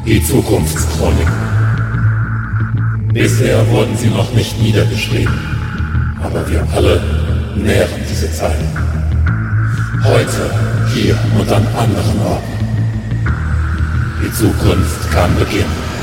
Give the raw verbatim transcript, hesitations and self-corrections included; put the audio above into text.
Die Zukunftschronik. Bisher wurden sie noch nicht niedergeschrieben, aber wir alle nähren diese Zeilen. Heute, hier und an anderen Orten. Die Zukunft kann beginnen.